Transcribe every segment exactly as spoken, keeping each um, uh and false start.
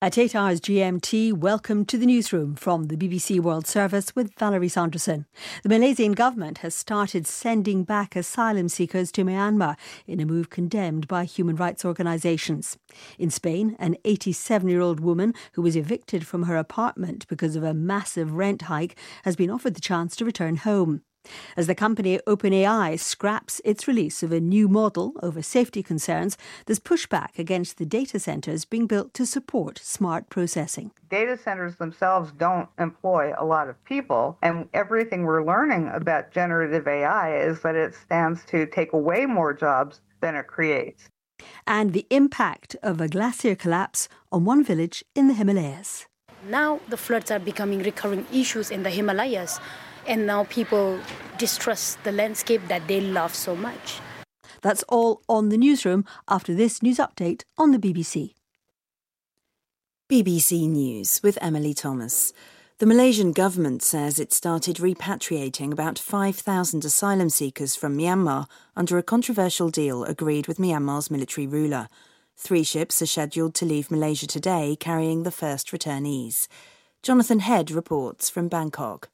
At eight hours G M T, welcome to the newsroom from the B B C World Service with Valerie Sanderson. The Malaysian government has started sending back asylum seekers to Myanmar in a move condemned by human rights organisations. In Spain, an eighty-seven-year-old woman who was evicted from her apartment because of a massive rent hike has been offered the chance to return home. As the company OpenAI scraps its release of a new model over safety concerns, there's pushback against the data centres being built to support smart processing. Data centers themselves don't employ a lot of people, and everything we're learning about generative A I is that it stands to take away more jobs than it creates. And the impact of a glacier collapse on one village in the Himalayas. Now the floods are becoming recurring issues in the Himalayas. And now people distrust the landscape that they love so much. That's all on the newsroom after this news update on the B B C. B B C News with Emily Thomas. The Malaysian government says it started repatriating about five thousand asylum seekers from Myanmar under a controversial deal agreed with Myanmar's military ruler. Three ships are scheduled to leave Malaysia today carrying the first returnees. Jonathan Head reports from Bangkok.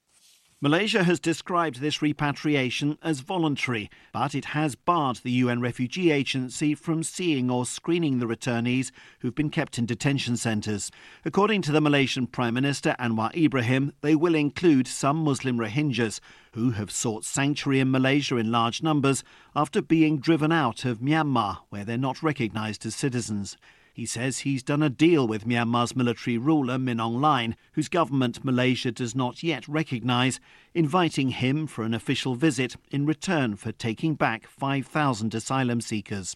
Malaysia has described this repatriation as voluntary, but it has barred the U N Refugee Agency from seeing or screening the returnees who've been kept in detention centres. According to the Malaysian Prime Minister Anwar Ibrahim, they will include some Muslim Rohingyas who have sought sanctuary in Malaysia in large numbers after being driven out of Myanmar, where they're not recognised as citizens. He says he's done a deal with Myanmar's military ruler, Min Aung Hlaing, whose government Malaysia does not yet recognise, inviting him for an official visit in return for taking back five thousand asylum seekers.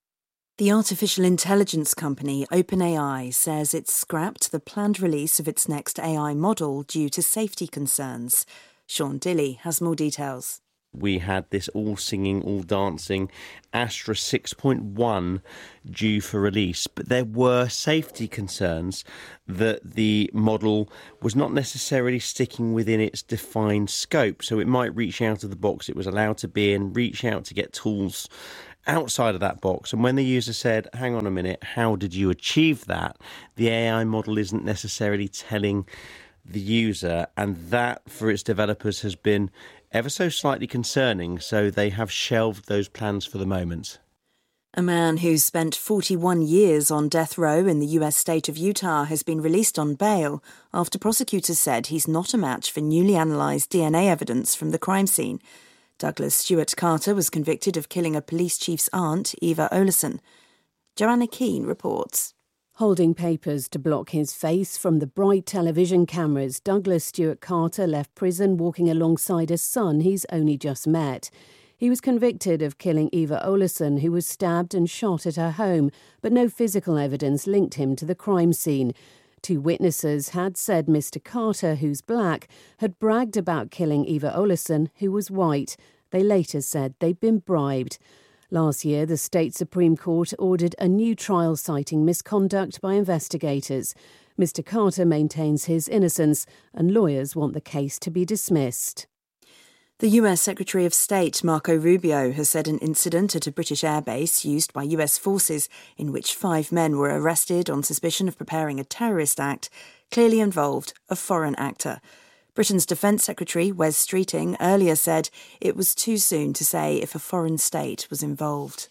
The artificial intelligence company OpenAI says it's scrapped the planned release of its next A I model due to safety concerns. Sean Dilley has more details. We had this all-singing, all-dancing Astra six point one due for release, but there were safety concerns that the model was not necessarily sticking within its defined scope, so it might reach out of the box it was allowed to be in, reach out to get tools outside of that box. And when the user said, hang on a minute, how did you achieve that? The A I model isn't necessarily telling the user, and that, for its developers, has been ever so slightly concerning, so they have shelved those plans for the moment. A man who spent forty-one years on death row in the U S state of Utah has been released on bail after prosecutors said he's not a match for newly analysed D N A evidence from the crime scene. Douglas Stewart Carter was convicted of killing a police chief's aunt, Eva Olesen. Joanna Keane reports. Holding papers to block his face from the bright television cameras, Douglas Stewart Carter left prison walking alongside a son he's only just met. He was convicted of killing Eva Olesen, who was stabbed and shot at her home, but no physical evidence linked him to the crime scene. Two witnesses had said Mister Carter, who's black, had bragged about killing Eva Olesen, who was white. They later said they'd been bribed. Last year, the state Supreme Court ordered a new trial citing misconduct by investigators. Mister Carter maintains his innocence, and lawyers want the case to be dismissed. The U S Secretary of State Marco Rubio has said an incident at a British airbase used by U S forces in which five men were arrested on suspicion of preparing a terrorist act clearly involved a foreign actor. Britain's Defence Secretary Wes Streeting earlier said it was too soon to say if a foreign state was involved.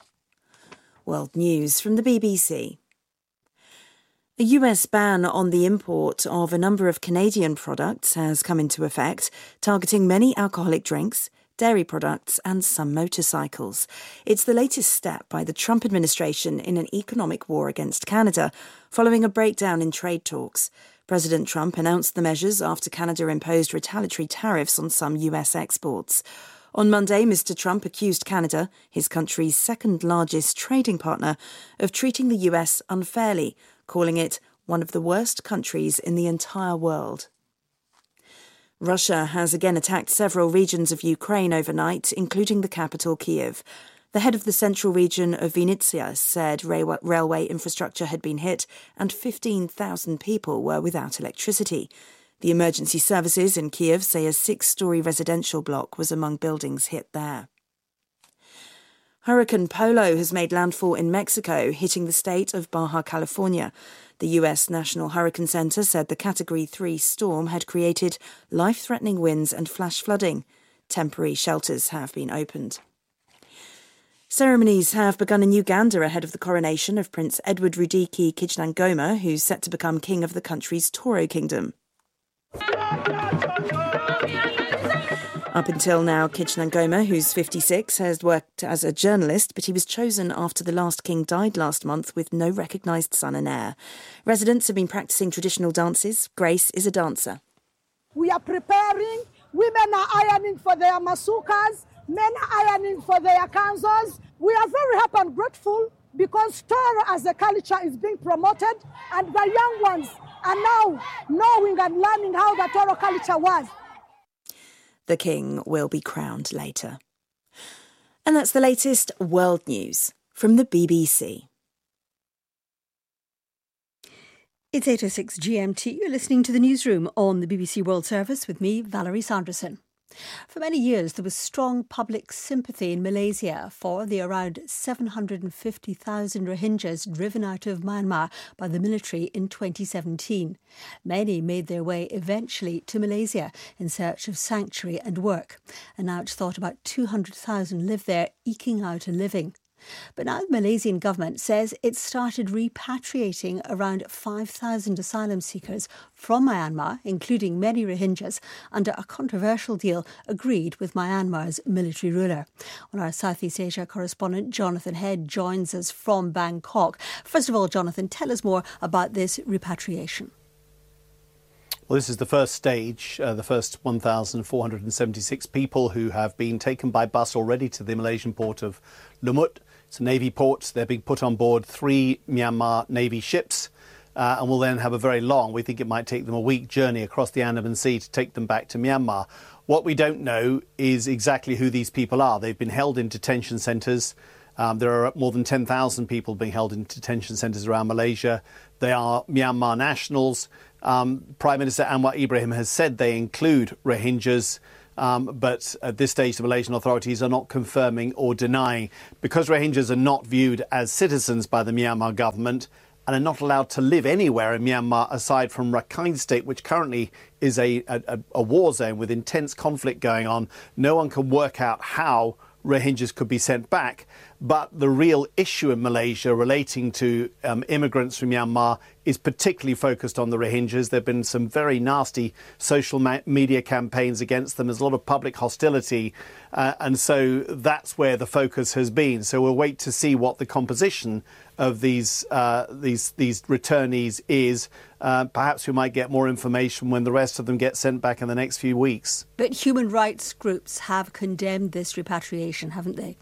World News from the B B C. A U S ban on the import of a number of Canadian products has come into effect, targeting many alcoholic drinks, dairy products and some motorcycles. It's the latest step by the Trump administration in an economic war against Canada, following a breakdown in trade talks. President Trump announced the measures after Canada imposed retaliatory tariffs on some U S exports. On Monday, Mister Trump accused Canada, his country's second-largest trading partner, of treating the U S unfairly, calling it one of the worst countries in the entire world. Russia has again attacked several regions of Ukraine overnight, including the capital, Kyiv. The head of the central region of Vinnytsia said railway infrastructure had been hit and fifteen thousand people were without electricity. The emergency services in Kyiv say a six-storey residential block was among buildings hit there. Hurricane Polo has made landfall in Mexico, hitting the state of Baja California. The U S National Hurricane Center said the Category three storm had created life-threatening winds and flash flooding. Temporary shelters have been opened. Ceremonies have begun in Uganda ahead of the coronation of Prince Edward Rudiki Kijnangoma, who's set to become king of the country's Toro Kingdom. Up until now, Kijnangoma, who's fifty-six, has worked as a journalist, but he was chosen after the last king died last month with no recognised son and heir. Residents have been practising traditional dances. Grace is a dancer. We are preparing. Women are ironing for their masukas. Men are ironing for their kanzas. We are very happy and grateful because Toro as a culture is being promoted and the young ones are now knowing and learning how the Toro culture was. The king will be crowned later. And that's the latest world news from the B B C. It's eight oh six G M T. You're listening to the newsroom on the B B C World Service with me, Valerie Sanderson. For many years, there was strong public sympathy in Malaysia for the around seven hundred fifty thousand Rohingyas driven out of Myanmar by the military in twenty seventeen. Many made their way eventually to Malaysia in search of sanctuary and work. And now it's thought about two hundred thousand live there, eking out a living. But now the Malaysian government says it's started repatriating around five thousand asylum seekers from Myanmar, including many Rohingyas, under a controversial deal agreed with Myanmar's military ruler. Well, our Southeast Asia correspondent Jonathan Head joins us from Bangkok. First of all, Jonathan, tell us more about this repatriation. Well, this is the first stage, uh, the first one thousand four hundred seventy-six people who have been taken by bus already to the Malaysian port of Lumut. It's a Navy port. They're being put on board three Myanmar Navy ships uh, and will then have a very long, we think it might take them a week journey across the Andaman Sea to take them back to Myanmar. What we don't know is exactly who these people are. They've been held in detention centres. Um, there are more than ten thousand people being held in detention centres around Malaysia. They are Myanmar nationals. Um, Prime Minister Anwar Ibrahim has said they include Rohingyas, um, but at this stage the Malaysian authorities are not confirming or denying. Because Rohingyas are not viewed as citizens by the Myanmar government and are not allowed to live anywhere in Myanmar aside from Rakhine State, which currently is a, a, a war zone with intense conflict going on, no one can work out how Rohingyas could be sent back. But the real issue in Malaysia relating to um, immigrants from Myanmar is particularly focused on the Rohingyas. There have been some very nasty social ma- media campaigns against them. There's a lot of public hostility. Uh, and so that's where the focus has been. So we'll wait to see what the composition of these uh, these these returnees is. Uh, perhaps we might get more information when the rest of them get sent back in the next few weeks. But human rights groups have condemned this repatriation, haven't they?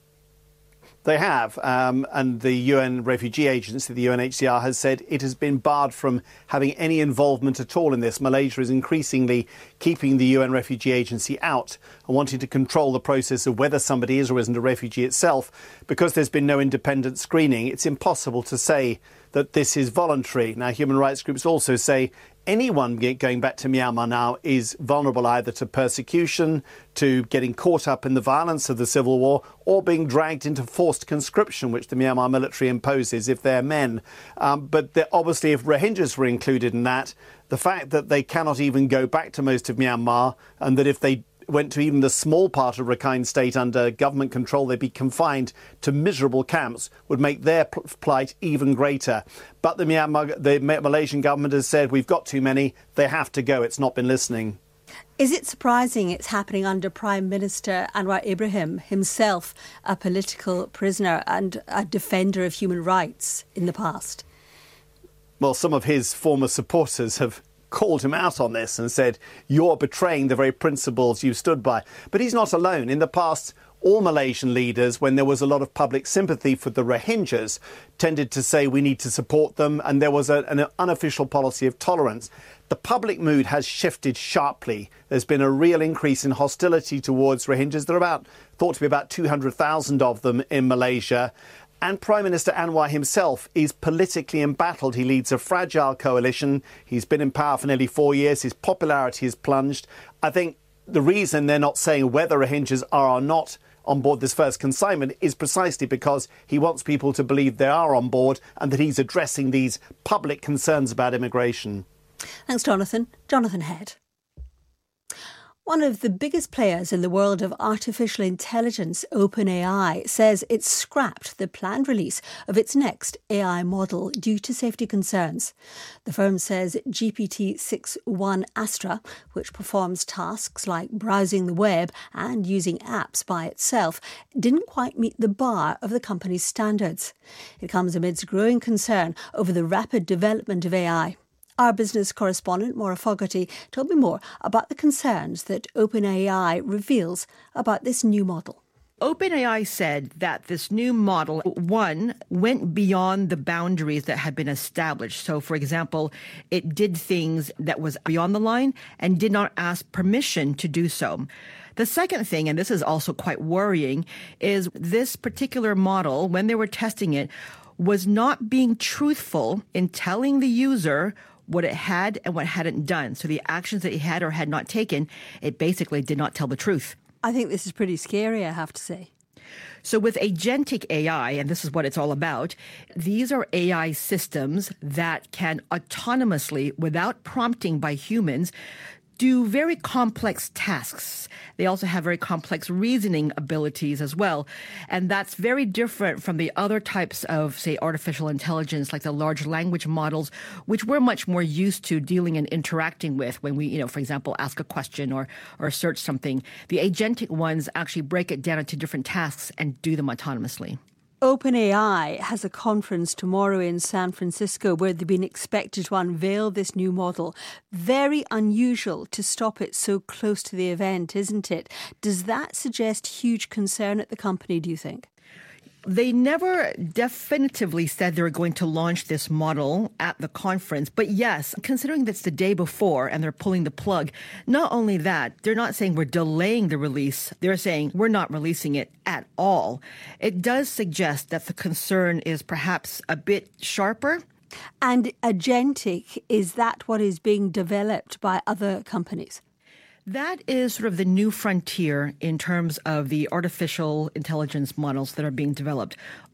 They have, um, and the U N Refugee Agency, the U N H C R, has said it has been barred from having any involvement at all in this. Malaysia is increasingly keeping the U N Refugee Agency out and wanting to control the process of whether somebody is or isn't a refugee itself. Because there's been no independent screening, it's impossible to say that this is voluntary. Now, human rights groups also say anyone going back to Myanmar now is vulnerable either to persecution, to getting caught up in the violence of the civil war, or being dragged into forced conscription, which the Myanmar military imposes if they're men. Um, but obviously, if Rohingyas were included in that, the fact that they cannot even go back to most of Myanmar, and that if they went to even the small part of Rakhine State under government control, they'd be confined to miserable camps, would make their plight even greater. But the Myanmar, the Malaysian government has said, we've got too many, they have to go. It's not been listening. Is it surprising it's happening under Prime Minister Anwar Ibrahim, himself a political prisoner and a defender of human rights in the past? Well, some of his former supporters have called him out on this and said, you're betraying the very principles you stood by. But he's not alone. In the past, all Malaysian leaders, when there was a lot of public sympathy for the Rohingyas, tended to say we need to support them, and there was a, an unofficial policy of tolerance. The public mood has shifted sharply. There's been a real increase in hostility towards Rohingyas. There are about, thought to be about two hundred thousand of them in Malaysia. And Prime Minister Anwar himself is politically embattled. He leads a fragile coalition. He's been in power for nearly four years. His popularity has plunged. I think the reason they're not saying whether Rohingyas are or not on board this first consignment is precisely because he wants people to believe they are on board and that he's addressing these public concerns about immigration. Thanks, Jonathan. Jonathan Head. One of the biggest players in the world of artificial intelligence, OpenAI, says it's scrapped the planned release of its next A I model due to safety concerns. The firm says G P T six one Astra, which performs tasks like browsing the web and using apps by itself, didn't quite meet the bar of the company's standards. It comes amidst growing concern over the rapid development of A I. Our business correspondent, Maura Fogarty, told me more about the concerns that OpenAI reveals about this new model. OpenAI said that this new model, one, went beyond the boundaries that had been established. So, for example, it did things that was beyond the line and did not ask permission to do so. The second thing, and this is also quite worrying, is this particular model, when they were testing it, was not being truthful in telling the user what it had and what it hadn't done. So the actions that it had or had not taken, it basically did not tell the truth. I think this is pretty scary, I have to say. So with agentic A I, and this is what it's all about, these are A I systems that can autonomously, without prompting by humans, do very complex tasks. They also have very complex reasoning abilities as well. And that's very different from the other types of, say, artificial intelligence, like the large language models, which we're much more used to dealing and interacting with when we, you know, for example, ask a question or, or search something. The agentic ones actually break it down into different tasks and do them autonomously. OpenAI has a conference tomorrow in San Francisco where they've been expected to unveil this new model. Very unusual to stop it so close to the event, isn't it? Does that suggest huge concern at the company, do you think? They never definitively said they were going to launch this model at the conference. But yes, considering that's the day before and they're pulling the plug, not only that, they're not saying we're delaying the release. They're saying we're not releasing it at all. It does suggest that the concern is perhaps a bit sharper. And agentic, is that what is being developed by other companies? That is sort of the new frontier in terms of the artificial intelligence models that are being developed.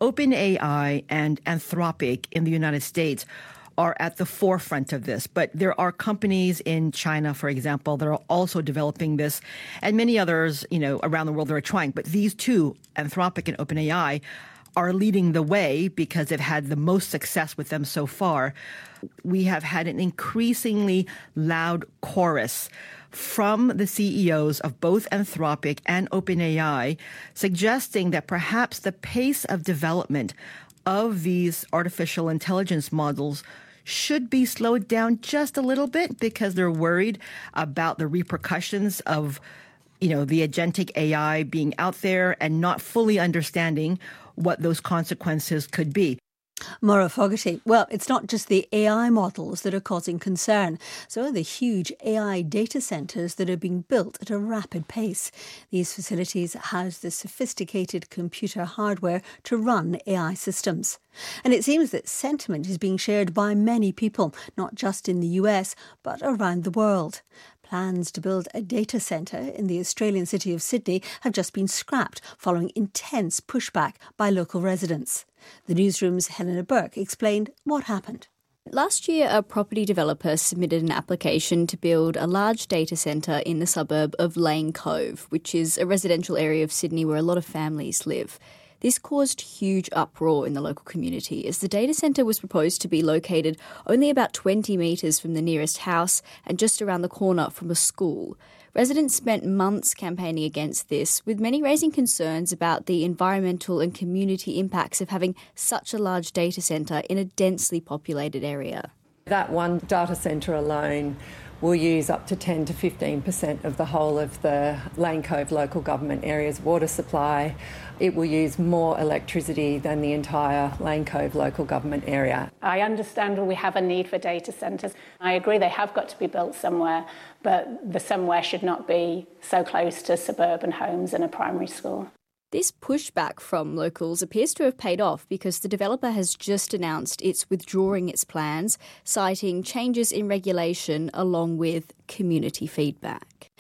OpenAI and Anthropic in the United States are at the forefront of this. But there are companies in China, for example, that are also developing this, and many others, you know, around the world that are trying. But these two, Anthropic and OpenAI, are leading the way because they've had the most success with them so far. We have had an increasingly loud chorus from the C E Os of both Anthropic and OpenAI, suggesting that perhaps the pace of development of these artificial intelligence models should be slowed down just a little bit because they're worried about the repercussions of, you know, the agentic A I being out there and not fully understanding what those consequences could be. Maura Fogarty. Well, it's not just the A I models that are causing concern. So are the huge A I data centres that are being built at a rapid pace. These facilities house the sophisticated computer hardware to run A I systems. And it seems that sentiment is being shared by many people, not just in the U S, but around the world. Plans to build a data centre in the Australian city of Sydney have just been scrapped following intense pushback by local residents. The newsroom's Helena Burke explained what happened. Last year, a property developer submitted an application to build a large data centre in the suburb of Lane Cove, which is a residential area of Sydney where a lot of families live. This caused huge uproar in the local community as the data centre was proposed to be located only about twenty metres from the nearest house and just around the corner from a school. Residents spent months campaigning against this, with many raising concerns about the environmental and community impacts of having such a large data centre in a densely populated area. That one data centre alone will use up to ten to fifteen percent of the whole of the Lane Cove local government area's water supply. It will use more electricity than the entire Lane Cove local government area. I understand we have a need for data centres. I agree they have got to be built somewhere, but the somewhere should not be so close to suburban homes and a primary school. This pushback from locals appears to have paid off because the developer has just announced it's withdrawing its plans, citing changes in regulation along with community feedback.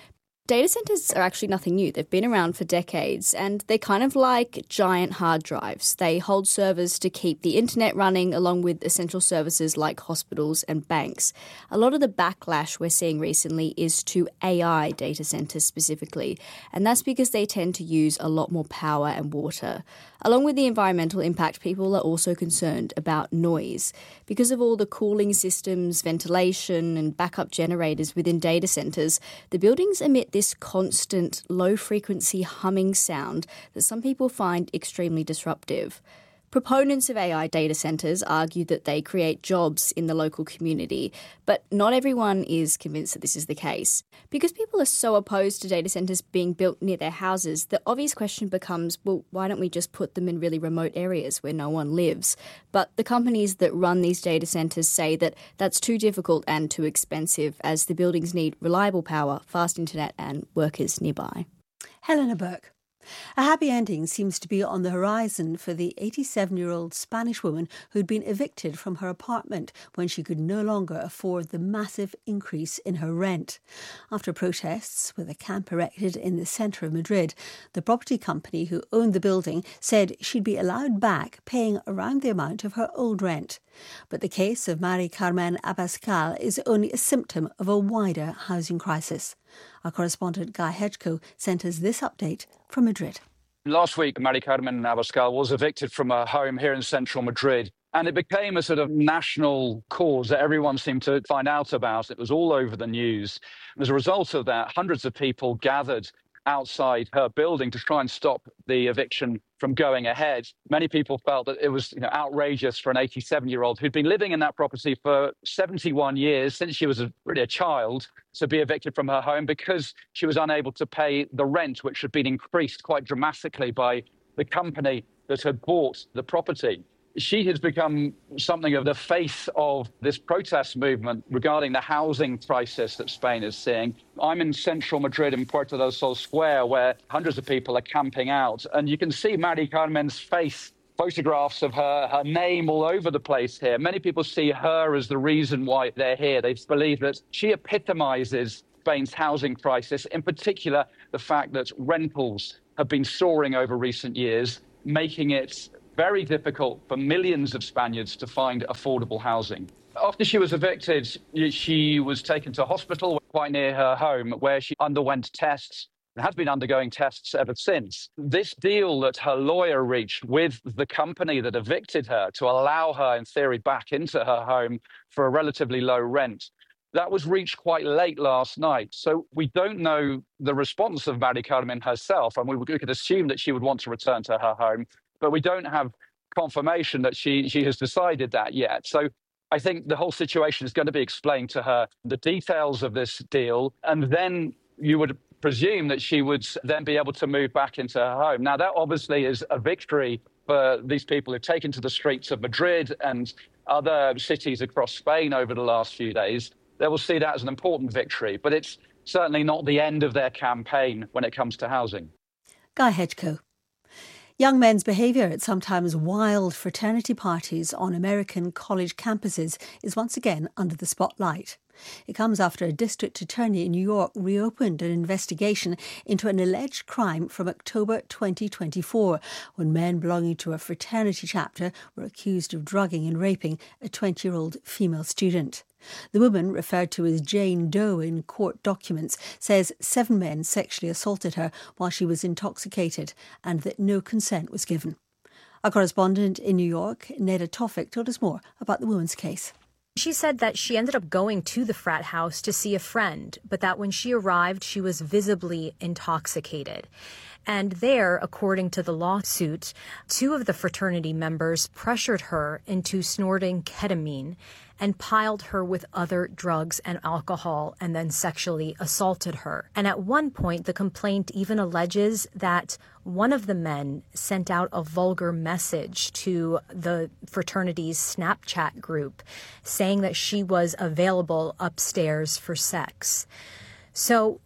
Data centres are actually nothing new. They've been around for decades and they're kind of like giant hard drives. They hold servers to keep the internet running along with essential services like hospitals and banks. A lot of the backlash we're seeing recently is to A I data centres specifically, and that's because they tend to use a lot more power and water. Along with the environmental impact, people are also concerned about noise. Because of all the cooling systems, ventilation and backup generators within data centres, the buildings emit this constant low-frequency humming sound that some people find extremely disruptive. Proponents of A I data centres argue that they create jobs in the local community, but not everyone is convinced that this is the case. Because people are so opposed to data centres being built near their houses, the obvious question becomes, well, why don't we just put them in really remote areas where no one lives? But the companies that run these data centres say that that's too difficult and too expensive, as the buildings need reliable power, fast internet and workers nearby. Helena Burke. A happy ending seems to be on the horizon for the eighty-seven-year-old Spanish woman who'd been evicted from her apartment when she could no longer afford the massive increase in her rent. After protests with a camp erected in the centre of Madrid, the property company who owned the building said she'd be allowed back paying around the amount of her old rent. But the case of Mari Carmen Abascal is only a symptom of a wider housing crisis. Our correspondent Guy Hedgecoe sent us this update from Madrid. Last week, Mari Carmen Abascal was evicted from her home here in central Madrid, and it became a sort of national cause that everyone seemed to find out about. It was all over the news. And as a result of that, hundreds of people gathered outside her building to try and stop the eviction from going ahead. Many people felt that it was, you know, outrageous for an eighty-seven-year-old who'd been living in that property for seventy-one years, since she was a, really a child, to be evicted from her home because she was unable to pay the rent, which had been increased quite dramatically by the company that had bought the property. She has become something of the face of this protest movement regarding the housing crisis that Spain is seeing. I'm in central Madrid in Puerta del Sol Square, where hundreds of people are camping out. And you can see Mari Carmen's face, photographs of her, her name all over the place here. Many people see her as the reason why they're here. They believe that she epitomizes Spain's housing crisis, in particular the fact that rentals have been soaring over recent years, making it very difficult for millions of Spaniards to find affordable housing. After she was evicted, she was taken to hospital quite near her home, where she underwent tests and has been undergoing tests ever since. This deal that her lawyer reached with the company that evicted her to allow her, in theory, back into her home for a relatively low rent, that was reached quite late last night. So we don't know the response of Mari Carmen herself, and we, we could assume that she would want to return to her home, but we don't have confirmation that she, she has decided that yet. So I think the whole situation is going to be explained to her, the details of this deal, and then you would presume that she would then be able to move back into her home. Now, that obviously is a victory for these people who've taken to the streets of Madrid and other cities across Spain over the last few days. They will see that as an important victory, but it's certainly not the end of their campaign when it comes to housing. Guy Hedgecoe. Young men's behaviour at sometimes wild fraternity parties on American college campuses is once again under the spotlight. It comes after a district attorney in New York reopened an investigation into an alleged crime from October twenty twenty-four, when men belonging to a fraternity chapter were accused of drugging and raping a twenty-year-old female student. The woman, referred to as Jane Doe in court documents, says seven men sexually assaulted her while she was intoxicated and that no consent was given. Our correspondent in New York, Neda Tawfik, told us more about the woman's case. She said that she ended up going to the frat house to see a friend, but that when she arrived, she was visibly intoxicated. And there, according to the lawsuit, two of the fraternity members pressured her into snorting ketamine and piled her with other drugs and alcohol and then sexually assaulted her. And at one point, the complaint even alleges that one of the men sent out a vulgar message to the fraternity's Snapchat group saying that she was available upstairs for sex. So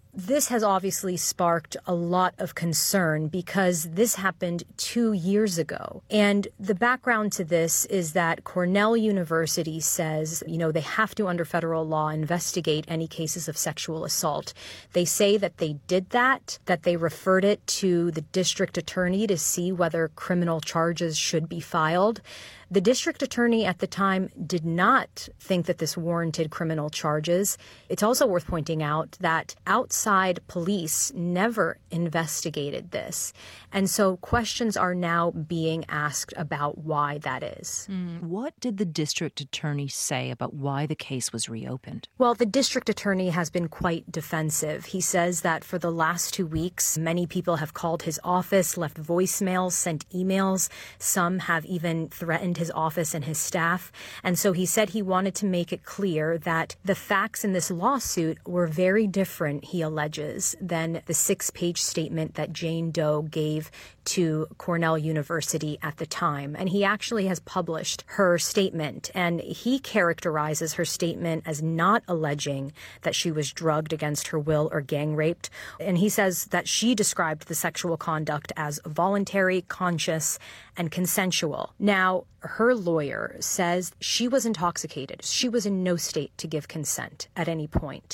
This has obviously sparked a lot of concern because this happened two years ago. And the background to this is that Cornell University says, you know, they have to, under federal law, investigate any cases of sexual assault. They say that they did that, that they referred it to the district attorney to see whether criminal charges should be filed. The district attorney at the time did not think that this warranted criminal charges. It's also worth pointing out that outside police never investigated this. And so questions are now being asked about why that is. Mm. What did the district attorney say about why the case was reopened? Well, the district attorney has been quite defensive. He says that for the last two weeks, many people have called his office, left voicemails, sent emails. Some have even threatened his office and his staff. And so he said he wanted to make it clear that the facts in this lawsuit were very different, he alleges, than the six-page statement that Jane Doe gave to Cornell University at the time. And he actually has published her statement, and he characterizes her statement as not alleging that she was drugged against her will or gang raped. And he says that she described the sexual conduct as voluntary, conscious, and consensual. Now, her lawyer says she was intoxicated. She was in no state to give consent at any point.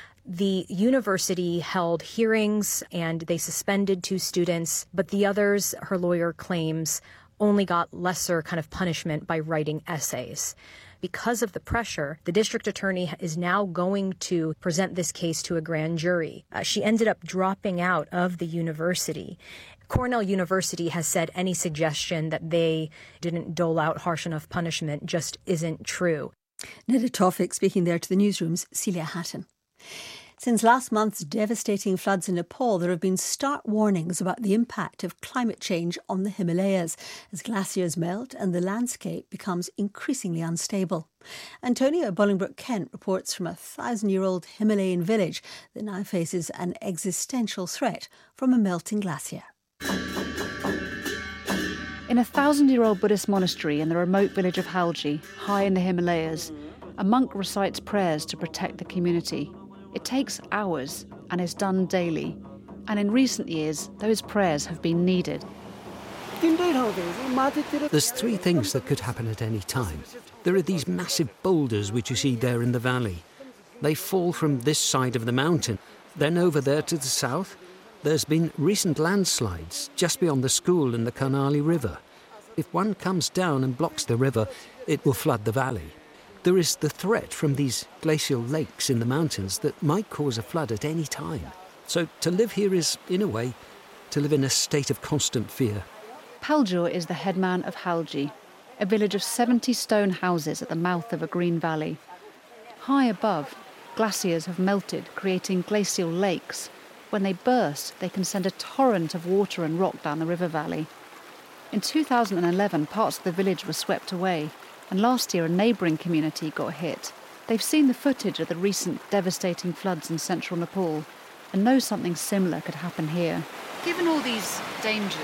The university held hearings and they suspended two students, but the others, her lawyer claims, only got lesser kind of punishment by writing essays. Because of the pressure, the district attorney is now going to present this case to a grand jury. Uh, she ended up dropping out of the university. Cornell University has said any suggestion that they didn't dole out harsh enough punishment just isn't true. Neda Tawfik speaking there to the newsroom's Celia Hatton. Since last month's devastating floods in Nepal, there have been stark warnings about the impact of climate change on the Himalayas as glaciers melt and the landscape becomes increasingly unstable. Antonia Bolingbroke-Kent reports from a thousand-year-old Himalayan village that now faces an existential threat from a melting glacier. In a thousand-year-old Buddhist monastery in the remote village of Halji, high in the Himalayas, a monk recites prayers to protect the community. It takes hours and is done daily. And in recent years, those prayers have been needed. There's three things that could happen at any time. There are these massive boulders which you see there in the valley. They fall from this side of the mountain. Then over there to the south, there's been recent landslides just beyond the school and the Karnali River. If one comes down and blocks the river, it will flood the valley. There is the threat from these glacial lakes in the mountains that might cause a flood at any time. So to live here is, in a way, to live in a state of constant fear. Paljur is the headman of Halji, a village of seventy stone houses at the mouth of a green valley. High above, glaciers have melted, creating glacial lakes. When they burst, they can send a torrent of water and rock down the river valley. In two thousand eleven, parts of the village were swept away, and last year a neighbouring community got hit. They've seen the footage of the recent devastating floods in central Nepal and know something similar could happen here. Given all these dangers,